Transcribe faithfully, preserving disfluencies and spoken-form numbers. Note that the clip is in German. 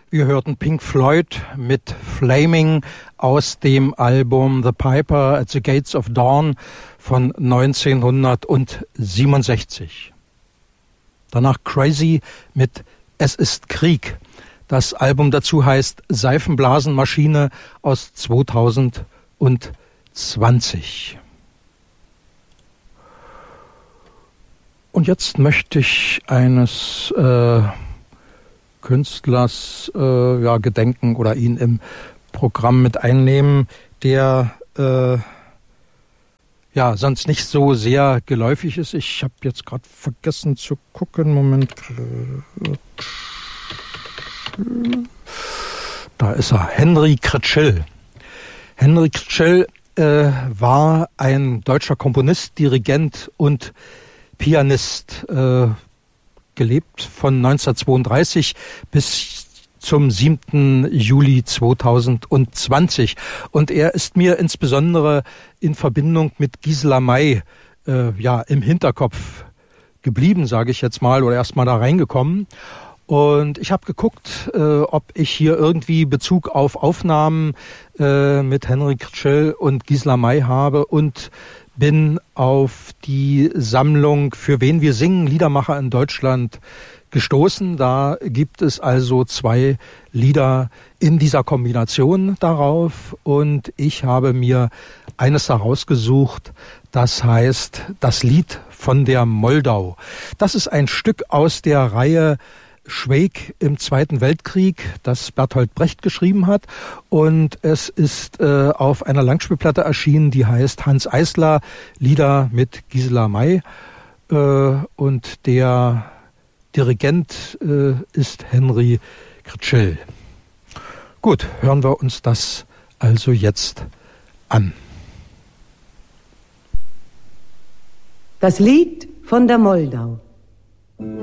Wir hörten Pink Floyd mit Flaming aus dem Album The Piper at the Gates of Dawn von neunzehnhundertsiebenundsechzig. Danach Crazy mit Es ist Krieg. Das Album dazu heißt Seifenblasenmaschine aus zweitausendzwanzig. Und jetzt möchte ich eines äh, Künstlers äh, ja, gedenken oder ihn im Programm mit einnehmen, der äh, ja sonst nicht so sehr geläufig ist. Ich habe jetzt gerade vergessen zu gucken. Moment. Da ist er. Henry Kretschel. Henry Kretschel äh, war ein deutscher Komponist, Dirigent und Pianist, äh, gelebt von neunzehnhundertzweiunddreißig bis zum siebten Juli zweitausendzwanzig. Und er ist mir insbesondere in Verbindung mit Gisela May äh, ja, im Hinterkopf geblieben, sage ich jetzt mal, oder erst mal da reingekommen. Und ich habe geguckt, äh, ob ich hier irgendwie Bezug auf Aufnahmen äh, mit Henry Kretschel und Gisela May habe und bin auf die Sammlung Für wen wir singen, Liedermacher in Deutschland gestoßen. Da gibt es also zwei Lieder in dieser Kombination darauf und ich habe mir eines herausgesucht, das heißt Das Lied von der Moldau. Das ist ein Stück aus der Reihe Schweig im Zweiten Weltkrieg, das Bertolt Brecht geschrieben hat, und es ist äh, auf einer Langspielplatte erschienen, die heißt Hans Eisler, Lieder mit Gisela May, äh, und der Dirigent äh, ist Henry Kretschel. Gut, hören wir uns das also jetzt an. Das Lied von der Moldau.